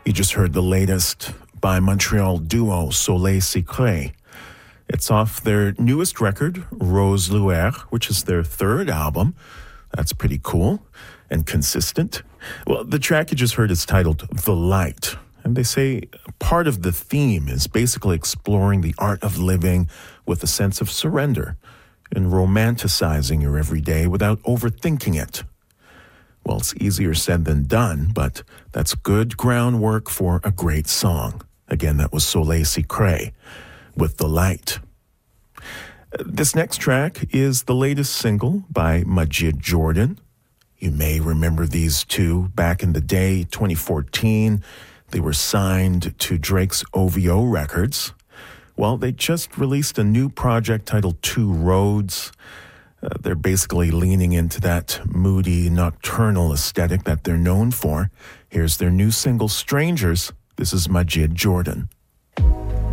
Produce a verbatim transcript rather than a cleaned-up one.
You just heard the latest by Montreal duo Soleil Secret. It's off their newest record, Rose Luer, which is their third album. That's pretty cool and consistent. Well, the track you just heard is titled The Light. And they say part of the theme is basically exploring the art of living with a sense of surrender and romanticizing your everyday without overthinking it. Well, it's easier said than done, but that's good groundwork for a great song. Again, that was Soleil Secret with The Light. This next track is the latest single by Majid Jordan. You may remember these two back in the day, twenty fourteen. They were signed to Drake's O V O Records. Well, they just released a new project titled Two Roads. Uh, they're basically leaning into that moody, nocturnal aesthetic that they're known for. Here's their new single, Strangers. This is Majid Jordan.